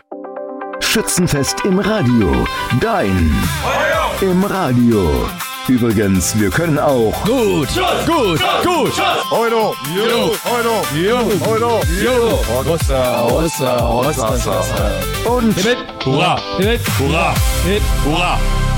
Schützenfest im Radio. Dein im Radio. Übrigens, wir können auch Gut. Euro. und Hurra.